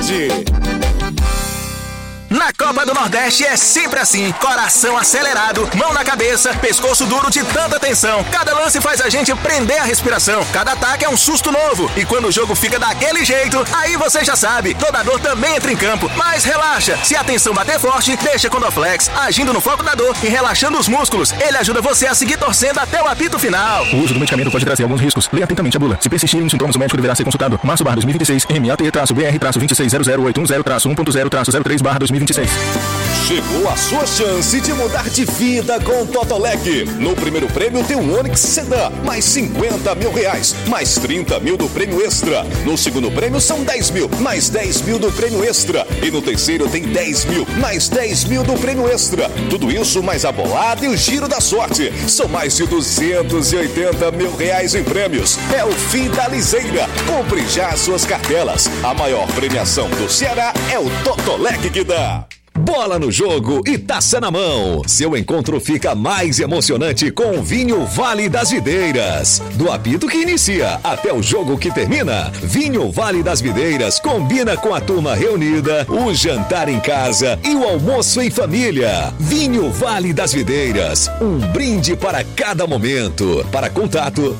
tarde. Na Copa do Nordeste é sempre assim, coração acelerado, mão na cabeça, pescoço duro de tanta tensão. Cada lance faz a gente prender a respiração, cada ataque é um susto novo. E quando o jogo fica daquele jeito, aí você já sabe, toda dor também entra em campo. Mas relaxa, se a tensão bater forte, deixa com o Dorflex, agindo no foco da dor e relaxando os músculos. Ele ajuda você a seguir torcendo até o apito final. O uso do medicamento pode trazer alguns riscos. Leia atentamente a bula. Se persistirem os sintomas, o médico deverá ser consultado. Março/2026, MAT-BR-2608110-1.0-103/2026. Chegou a sua chance de mudar de vida com o Totolec. No primeiro prêmio tem um Onix Sedan, mais 50 mil reais, mais 30 mil do prêmio extra. No segundo prêmio são 10 mil, mais 10 mil do prêmio extra. E no terceiro tem 10 mil, mais 10 mil do prêmio extra. Tudo isso mais a bolada e o giro da sorte. São mais de 280 mil reais em prêmios. É o fim da liseira. Compre já as suas cartelas. A maior premiação do Ceará é o Totolec que dá. Bola no jogo e taça na mão. Seu encontro fica mais emocionante com o Vinho Vale das Videiras. Do apito que inicia até o jogo que termina, Vinho Vale das Videiras combina com a turma reunida, o jantar em casa e o almoço em família. Vinho Vale das Videiras, um brinde para cada momento. Para contato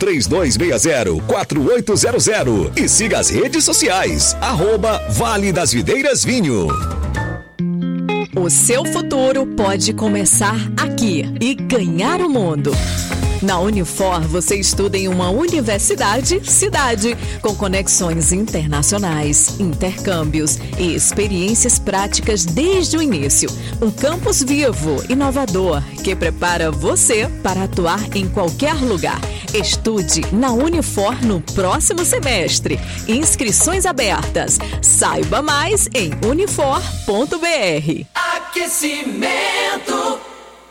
3260-4800 e siga as redes sociais, @Vale das Videiras Vinho. O seu futuro pode começar aqui e ganhar o mundo. Na Unifor, você estuda em uma universidade-cidade, com conexões internacionais, intercâmbios e experiências práticas desde o início. Um campus vivo, inovador, que prepara você para atuar em qualquer lugar. Estude na Unifor no próximo semestre. Inscrições abertas. Saiba mais em unifor.br. Aquecimento.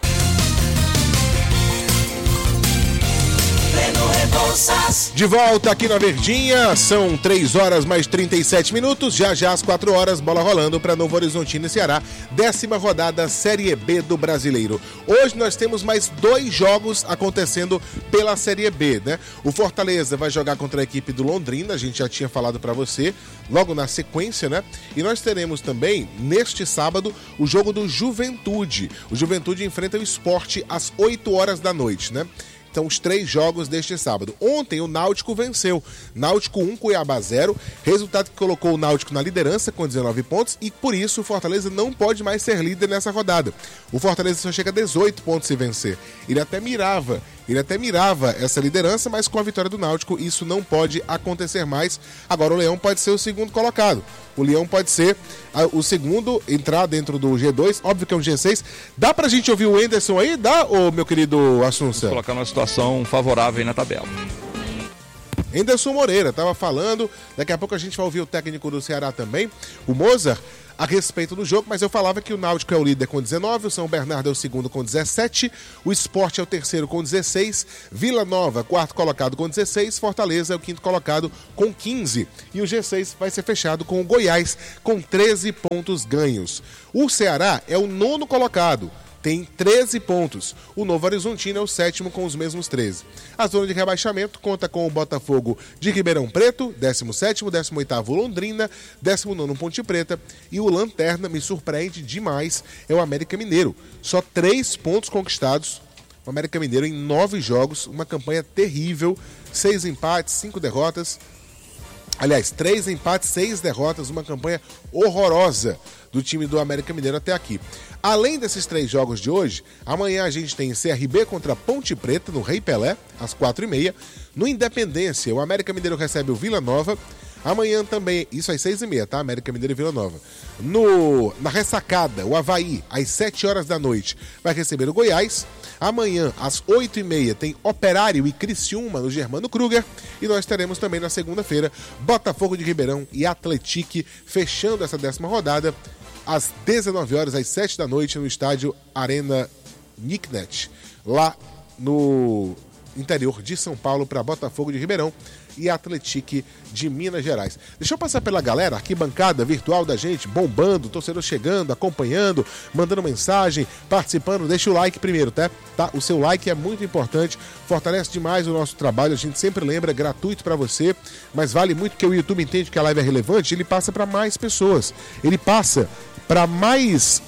De volta aqui na Verdinha, são 3 horas mais 37 minutos, já às 4 horas, bola rolando para Novo Horizontino e Ceará, 10ª rodada Série B do Brasileiro. Hoje nós temos mais 2 jogos acontecendo pela Série B, né? O Fortaleza vai jogar contra a equipe do Londrina, a gente já tinha falado para você, logo na sequência, né? E nós teremos também, neste sábado, o jogo do Juventude. O Juventude enfrenta o Sport às 8 horas da noite, né? Então, os 3 jogos deste sábado. Ontem, o Náutico venceu. Náutico 1, Cuiabá 0. Resultado que colocou o Náutico na liderança com 19 pontos. E, por isso, o Fortaleza não pode mais ser líder nessa rodada. O Fortaleza só chega a 18 pontos se vencer. Ele até mirava essa liderança, mas com a vitória do Náutico, isso não pode acontecer mais. Agora, o Leão pode ser o segundo colocado. O Leão pode ser o segundo, entrar dentro do G2. Óbvio que é um G6. Dá pra gente ouvir o Anderson aí? Dá, ô meu querido Assunção? Colocar numa situação favorável aí na tabela. Anderson Moreira estava falando, daqui a pouco a gente vai ouvir o técnico do Ceará também, o Mozart, a respeito do jogo, mas eu falava que o Náutico é o líder com 19, o São Bernardo é o segundo com 17, o Sport é o terceiro com 16, Vila Nova, quarto colocado com 16, Fortaleza é o quinto colocado com 15, e o G6 vai ser fechado com o Goiás com 13 pontos ganhos. O Ceará é o nono colocado, tem 13 pontos. O Novo Horizontino é o 7º com os mesmos 13. A zona de rebaixamento conta com o Botafogo de Ribeirão Preto, 17º, 18º Londrina, 19º Ponte Preta, e o Lanterna, me surpreende demais, é o América Mineiro. Só 3 pontos conquistados. O América Mineiro em 9 jogos, uma campanha terrível, 6 empates, 5 derrotas. Aliás, 3 empates, 6 derrotas, uma campanha horrorosa do time do América Mineiro até aqui. Além desses 3 jogos de hoje, amanhã a gente tem CRB contra Ponte Preta, no Rei Pelé, às 4h30. No Independência, o América Mineiro recebe o Vila Nova. Amanhã também, isso às 6h30, tá? América Mineiro e Vila Nova. Na Ressacada, o Avaí, às 7 horas da noite, vai receber o Goiás. Amanhã, às 8h30, tem Operário e Criciúma no Germano Kruger. E nós teremos também na segunda-feira, Botafogo de Ribeirão e Atletique, fechando essa 10ª rodada, às 19 horas, às 7 da noite, no estádio Arena Nicknet, lá no interior de São Paulo para Botafogo de Ribeirão e Atlético de Minas Gerais. Deixa eu passar pela galera, arquibancada virtual da gente, bombando, torcedor chegando, acompanhando, mandando mensagem, participando. Deixa o like primeiro, tá? O seu like é muito importante, fortalece demais o nosso trabalho. A gente sempre lembra, é gratuito para você, mas vale muito que o YouTube entende que a live é relevante, ele passa para mais pessoas, ele passa para mais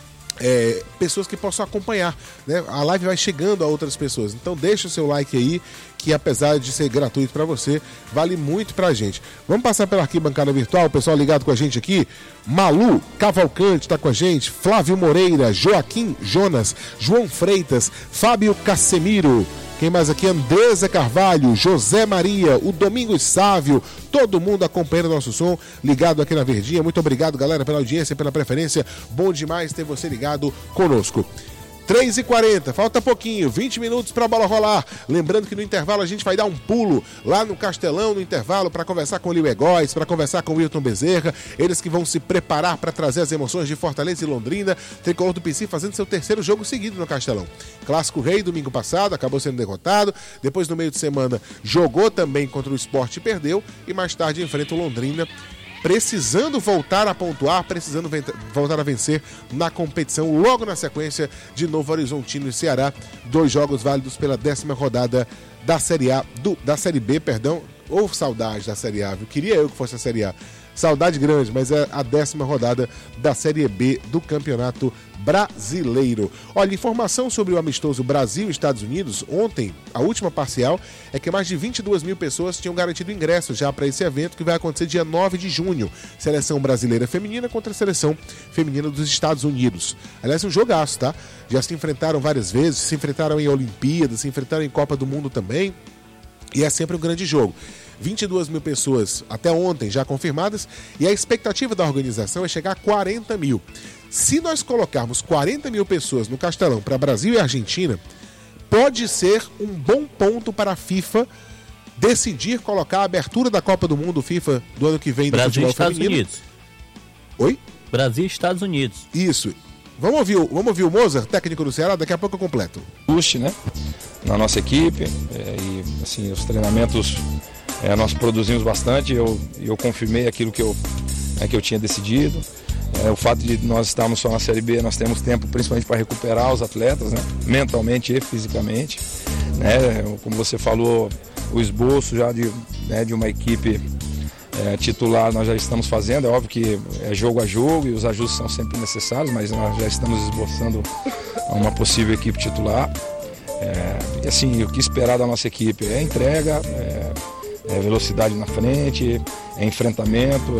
pessoas que possam acompanhar, né? A live vai chegando a outras pessoas, então deixa o seu like aí, que apesar de ser gratuito para você, vale muito pra gente. Vamos passar pela arquibancada virtual, o pessoal ligado com a gente aqui. Malu Cavalcante tá com a gente, Flávio Moreira, Joaquim Jonas, João Freitas, Fábio Casemiro. Quem mais aqui? Andresa Carvalho, José Maria, o Domingos Sávio, todo mundo acompanhando o nosso som, ligado aqui na Verdinha. Muito obrigado, galera, pela audiência, pela preferência. Bom demais ter você ligado conosco. 3h40, falta pouquinho, 20 minutos para a bola rolar. Lembrando que no intervalo a gente vai dar um pulo lá no Castelão, no intervalo, para conversar com o Lio Egóis, para conversar com o Wilton Bezerra, eles que vão se preparar para trazer as emoções de Fortaleza e Londrina. Tricolor do PC fazendo seu terceiro jogo seguido no Castelão. Clássico Rei, domingo passado, acabou sendo derrotado. Depois, no meio de semana, jogou também contra o Sport e perdeu. E mais tarde enfrenta o Londrina, precisando voltar a pontuar, precisando voltar a vencer na competição, logo na sequência de Novo Horizontino e Ceará, 2 jogos válidos pela 10ª rodada da Série A, da Série B, perdão, ou saudade da Série A, viu? Queria eu que fosse a Série A, saudade grande, mas é a 10ª rodada da Série B do Campeonato Brasileiro. Olha, informação sobre o amistoso Brasil e Estados Unidos. Ontem, a última parcial é que mais de 22 mil pessoas tinham garantido ingresso já para esse evento, que vai acontecer dia 9 de junho. Seleção brasileira feminina contra a seleção feminina dos Estados Unidos. Aliás, um jogaço, tá? Já se enfrentaram várias vezes, se enfrentaram em Olimpíadas, se enfrentaram em Copa do Mundo também, e é sempre um grande jogo. 22 mil pessoas até ontem já confirmadas, e a expectativa da organização é chegar a 40 mil. Se nós colocarmos 40 mil pessoas no Castelão para Brasil e Argentina, pode ser um bom ponto para a FIFA decidir colocar a abertura da Copa do Mundo FIFA do ano que vem do Brasil futebol e Estados feminino. Unidos. Oi? Brasil e Estados Unidos. Isso. Vamos ouvir o Mozart, técnico do Ceará, daqui a pouco eu completo. Puxe, né? Na nossa equipe, e assim, os treinamentos nós produzimos bastante, eu confirmei aquilo que eu tinha decidido. O fato de nós estarmos só na Série B, nós temos tempo principalmente para recuperar os atletas, né? Mentalmente e fisicamente, né? Como você falou, o esboço já de uma equipe titular nós já estamos fazendo. É óbvio que é jogo a jogo e os ajustes são sempre necessários, mas nós já estamos esboçando uma possível equipe titular. E assim, o que esperar da nossa equipe é entrega, velocidade na frente, é enfrentamento,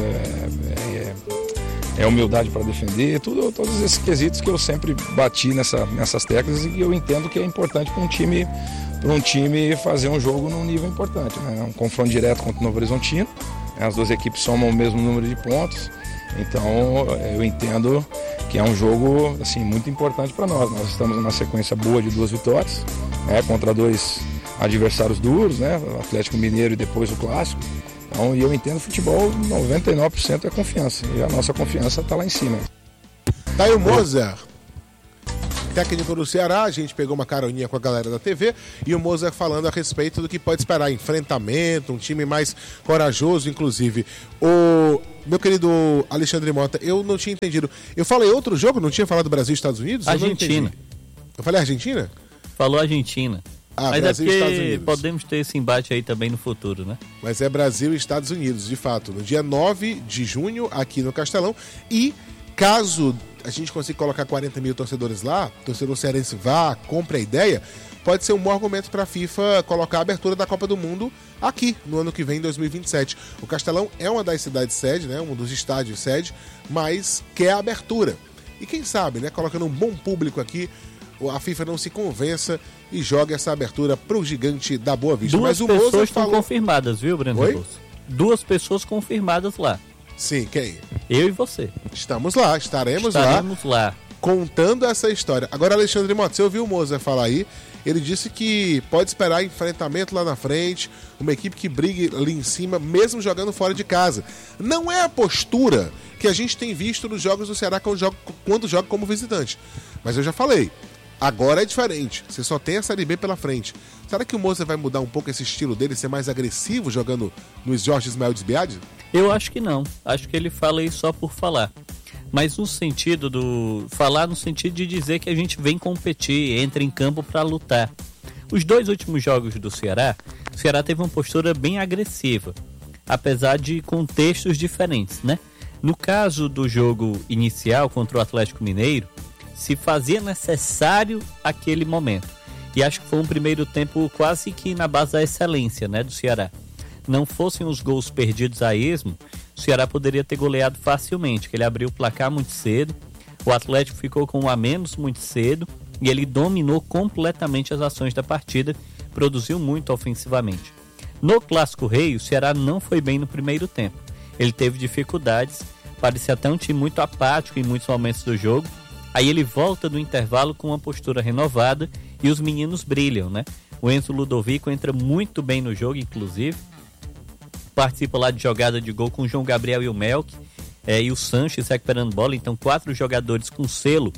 é humildade para defender, todos esses quesitos que eu sempre bati nessas teclas e que eu entendo que é importante para um time fazer um jogo num nível importante, né? Um confronto direto contra o Novo Horizontino, as duas equipes somam o mesmo número de pontos, então eu entendo que é um jogo assim, muito importante para nós. Nós estamos numa sequência boa de 2 vitórias, né, contra 2 adversários duros, né, o Atlético Mineiro e depois o Clássico. Então, e eu entendo futebol, 99% é confiança, e a nossa confiança está lá em cima. Tá aí o Mozart, técnico do Ceará. A gente pegou uma caroninha com a galera da TV e o Mozart falando a respeito do que pode esperar, enfrentamento, um time mais corajoso, inclusive. O meu querido Alexandre Mota, eu não tinha entendido. Eu falei outro jogo, não tinha falado Brasil e Estados Unidos? Argentina. Eu falei Argentina? Falou Argentina. Mas Brasil e Estados Unidos. Podemos ter esse embate aí também no futuro, né? Mas é Brasil e Estados Unidos, de fato, no dia 9 de junho, aqui no Castelão. E caso a gente consiga colocar 40 mil torcedores lá, torcedor cearense vá, compre a ideia, pode ser um bom argumento para a FIFA colocar a abertura da Copa do Mundo aqui, no ano que vem, 2027. O Castelão é uma das cidades sede, né, um dos estádios sede, mas quer a abertura. E quem sabe, né, colocando um bom público aqui, a FIFA não se convença e joga essa abertura pro gigante da Boa Vista. Duas Mas o pessoas estão confirmadas, viu, Breno? Oi? 2 pessoas confirmadas lá. Sim, quem? Eu e você. Estamos lá, estaremos lá. Contando essa história. Agora, Alexandre Mota, você ouviu o Mozart falar aí, ele disse que pode esperar enfrentamento lá na frente, uma equipe que brigue ali em cima, mesmo jogando fora de casa. Não é a postura que a gente tem visto nos jogos do Ceará quando joga como visitante. Mas eu já falei, Agora é diferente, você só tem a Série B pela frente. Será que o Moza vai mudar um pouco esse estilo dele, ser mais agressivo jogando nos Jorge Ismael de Biadi? Eu acho que não. Acho que ele fala isso só por falar. Mas no sentido falar no sentido de dizer que a gente vem competir, entra em campo para lutar. Os 2 últimos jogos do Ceará, o Ceará teve uma postura bem agressiva, apesar de contextos diferentes, né? No caso do jogo inicial contra o Atlético Mineiro, se fazia necessário aquele momento. E acho que foi um primeiro tempo quase que na base da excelência, né, do Ceará. Não fossem os gols perdidos a esmo, o Ceará poderia ter goleado facilmente, que ele abriu o placar muito cedo, o Atlético ficou com 1 a menos muito cedo e ele dominou completamente as ações da partida, produziu muito ofensivamente. No Clássico Rei, o Ceará não foi bem no primeiro tempo. Ele teve dificuldades, parecia até um time muito apático em muitos momentos do jogo. Aí ele volta do intervalo com uma postura renovada e os meninos brilham, né? O Enzo Ludovico entra muito bem no jogo, inclusive. Participa lá de jogada de gol com o João Gabriel e o Melk. E o Sanches recuperando bola. Então 4 jogadores com selo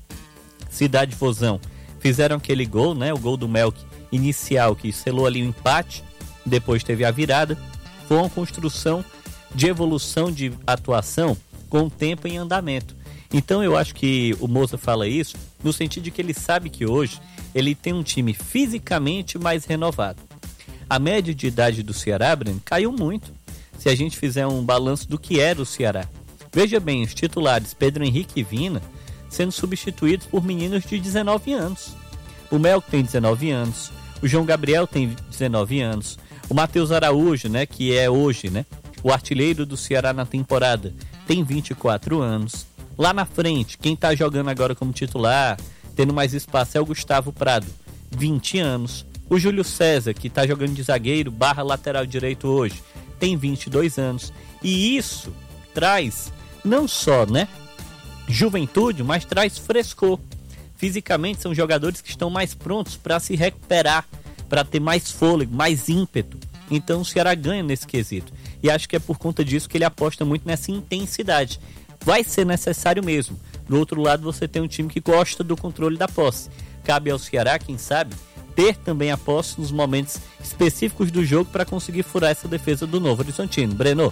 Cidade Vozão fizeram aquele gol, né? O gol do Melk inicial que selou ali o empate. Depois teve a virada. Foi uma construção de evolução de atuação com o tempo em andamento. Então eu acho que o Moza fala isso no sentido de que ele sabe que hoje ele tem um time fisicamente mais renovado. A média de idade do Ceará, Breno, caiu muito. Se a gente fizer um balanço do que era o Ceará. Veja bem, os titulares Pedro Henrique e Vina sendo substituídos por meninos de 19 anos. O Melco tem 19 anos, o João Gabriel tem 19 anos, o Matheus Araújo, né, que é hoje, né, o artilheiro do Ceará na temporada, tem 24 anos. Lá na frente, quem está jogando agora como titular, tendo mais espaço, é o Gustavo Prado, 20 anos. O Júlio César, que está jogando de zagueiro, / lateral direito hoje, tem 22 anos. E isso traz, não só, né, juventude, mas traz frescor. Fisicamente, são jogadores que estão mais prontos para se recuperar, para ter mais fôlego, mais ímpeto. Então o Ceará ganha nesse quesito. E acho que é por conta disso que ele aposta muito nessa intensidade. Vai ser necessário mesmo. Do outro lado, você tem um time que gosta do controle da posse. Cabe ao Ceará, quem sabe, ter também a posse nos momentos específicos do jogo para conseguir furar essa defesa do Novo Horizontino. Breno.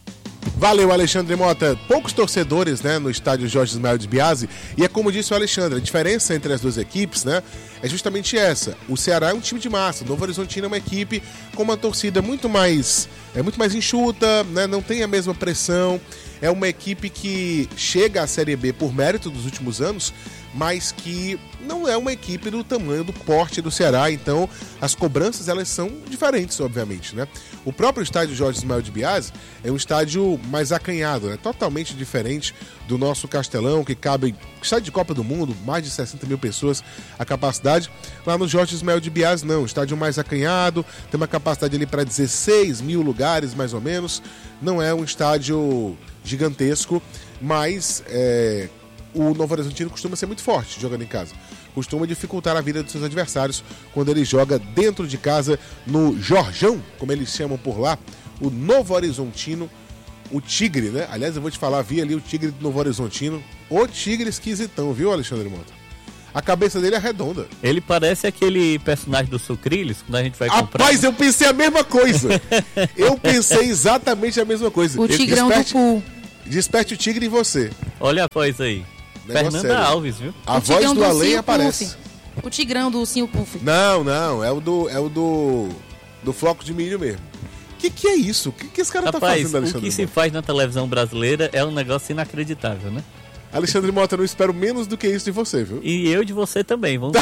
Valeu, Alexandre Mota. Poucos torcedores, né, no estádio Jorge Ismael de Biasi. E é como disse o Alexandre, a diferença entre as duas equipes, né, é justamente essa. O Ceará é um time de massa, o Novo Horizontino é uma equipe com uma torcida muito mais enxuta, né, não tem a mesma pressão. É uma equipe que chega à Série B por mérito dos últimos anos, mas que não é uma equipe do tamanho do porte do Ceará, então as cobranças elas são diferentes, obviamente, né? O próprio estádio Jorge Ismael de Biasi é um estádio mais acanhado, né? Totalmente diferente do nosso Castelão, que cabe, estádio de Copa do Mundo, mais de 60 mil pessoas a capacidade. Lá no Jorge Ismael de Biasi não, estádio mais acanhado, tem uma capacidade ali para 16 mil lugares mais ou menos, não é um estádio gigantesco, mas o Novo Horizontino costuma ser muito forte jogando em casa. Costuma dificultar a vida dos seus adversários quando ele joga dentro de casa no Jorjão, como eles chamam por lá, o Novo Horizontino, o Tigre, né? Aliás, eu vou te falar, vi ali o Tigre do Novo Horizontino, o Tigre esquisitão, viu, Alexandre Mota? A cabeça dele é redonda. Ele parece aquele personagem do Sucrilhos, quando a gente vai comprar. Rapaz, eu pensei a mesma coisa. Eu pensei exatamente a mesma coisa. O Tigrão do Pool. Desperte o tigre em você. Olha a voz aí. Fernanda sério. Alves, viu? A voz do além aparece. O Tigrão do Ursinho Puff. Não, é o do floco de milho mesmo. Que é isso? O que esse cara tá fazendo, Alexandre? O que se faz na televisão brasileira é um negócio inacreditável, né? Alexandre Mota, eu não espero menos do que isso de você, viu? E eu de você também. Vamos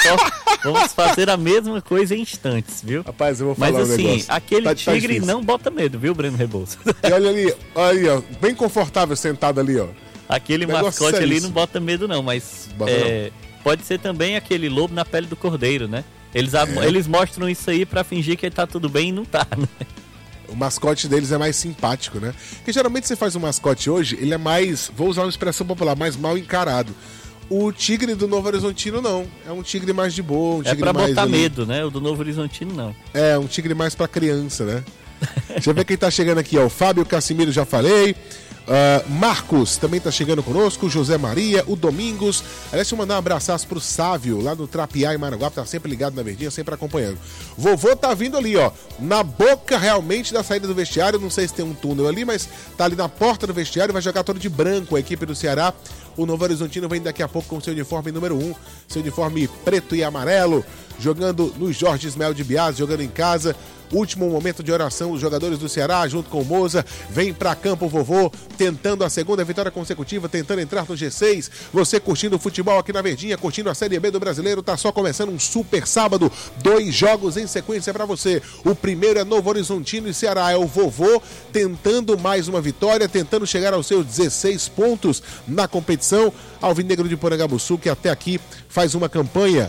fazer a mesma coisa em instantes, viu? Rapaz, eu vou falar Mas assim, negócio. aquele tigre não bota medo, viu, Breno Rebouças? E olha ali, ó, bem confortável sentado ali, ó. Aquele mascote ali não bota medo não, mas pode ser também aquele lobo na pele do cordeiro, né? Eles mostram isso aí pra fingir que tá tudo bem e não tá, né? O mascote deles é mais simpático, né? Porque geralmente você faz um mascote hoje, ele é mais, vou usar uma expressão popular, mais mal encarado. O tigre do Novo Horizontino não, é um tigre mais de boa, um tigre pra mais botar ali. medo, né? O do Novo Horizontino não. É, um tigre mais pra criança, né? Deixa eu ver quem tá chegando aqui, ó. O Fábio Cassimiro, já falei. Marcos também tá chegando conosco, José Maria, o Domingos. Aliás, deixa eu mandar um abraço pro Sávio, lá no Trapiá, em Maranguape, tá sempre ligado na Verdinha, sempre acompanhando. Vovô tá vindo ali, ó, na boca realmente da saída do vestiário, não sei se tem um túnel ali, mas tá ali na porta do vestiário, vai jogar todo de branco a equipe do Ceará. O Novo Horizontino vem daqui a pouco com seu uniforme número 1, seu uniforme preto e amarelo, jogando no Jorge Ismael de Biase, jogando em casa. Último momento de oração, os jogadores do Ceará, junto com o Moza, vem pra campo o vovô, tentando a segunda vitória consecutiva, tentando entrar no G6. Você curtindo o futebol aqui na Verdinha, curtindo a Série B do Brasileiro, tá só começando um super sábado, 2 jogos em sequência pra você. O primeiro é Novo Horizontino e Ceará, é o vovô tentando mais uma vitória, tentando chegar aos seus 16 pontos na competição. Alvinegro de Porangabuçu, que até aqui faz uma campanha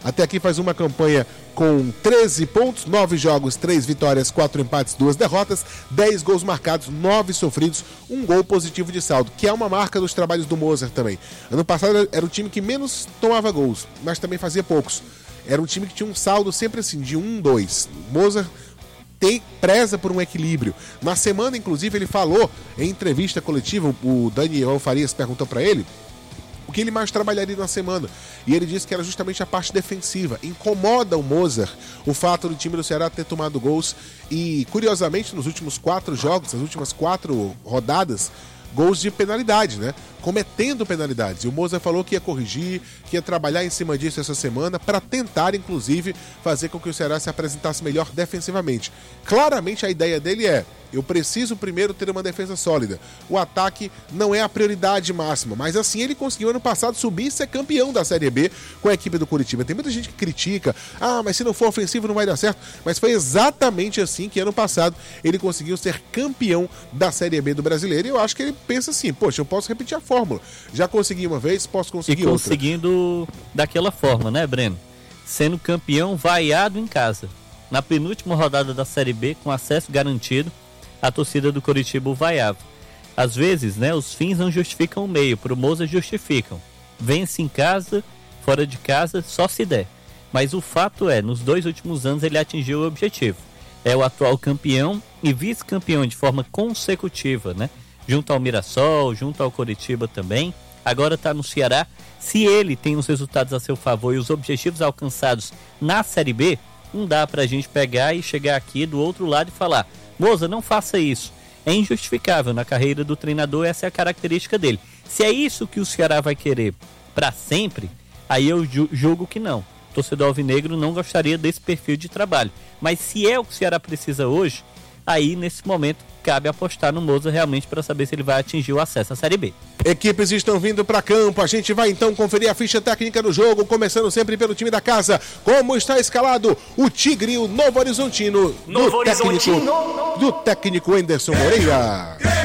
com 13 pontos, 9 jogos, 3 vitórias, 4 empates, 2 derrotas, 10 gols marcados, 9 sofridos, 1 gol positivo de saldo, que é uma marca dos trabalhos do Mozart também. Ano passado era o time que menos tomava gols, mas também fazia poucos. Era um time que tinha um saldo sempre assim, de 1-2. Mozart preza por um equilíbrio. Na semana, inclusive, ele falou em entrevista coletiva, o Daniel Farias perguntou para ele o que ele mais trabalharia na semana. E ele disse que era justamente a parte defensiva. Incomoda o Mozart o fato do time do Ceará ter tomado gols. E, curiosamente, nos últimos 4 jogos, nas últimas 4 rodadas, gols de penalidade, né? Cometendo penalidades. E o Mozart falou que ia corrigir, que ia trabalhar em cima disso essa semana para tentar, inclusive, fazer com que o Ceará se apresentasse melhor defensivamente. Claramente a ideia dele é: eu preciso primeiro ter uma defesa sólida. O ataque não é a prioridade máxima, mas assim ele conseguiu ano passado subir e ser campeão da Série B com a equipe do Curitiba. Tem muita gente que critica, mas se não for ofensivo não vai dar certo. Mas foi exatamente assim que ano passado ele conseguiu ser campeão da Série B do Brasileiro. E eu acho que ele pensa assim: poxa, eu posso repetir a fórmula. Já consegui uma vez, posso conseguir outra. E conseguindo daquela forma, né, Breno? Sendo campeão vaiado em casa. Na penúltima rodada da Série B, com acesso garantido, a torcida do Curitiba o vaiava. Às vezes, né, os fins não justificam o meio, pro Mozart justificam. Vence em casa, fora de casa, só se der. Mas o fato é, nos 2 últimos anos ele atingiu o objetivo. É o atual campeão e vice-campeão de forma consecutiva, né? Junto ao Mirassol, junto ao Curitiba também. Agora está no Ceará. Se ele tem os resultados a seu favor e os objetivos alcançados na Série B, não dá pra gente pegar e chegar aqui do outro lado e falar: Moza, não faça isso. É injustificável na carreira do treinador, essa é a característica dele. Se é isso que o Ceará vai querer para sempre, aí eu julgo que não. O torcedor alvinegro não gostaria desse perfil de trabalho. Mas se é o que o Ceará precisa hoje, aí nesse momento cabe apostar no Moza realmente para saber se ele vai atingir o acesso à Série B. Equipes estão vindo para campo, a gente vai então conferir a ficha técnica do jogo, começando sempre pelo time da casa. Como está escalado o Tigre e o Novo Horizontino do técnico Anderson Moreira.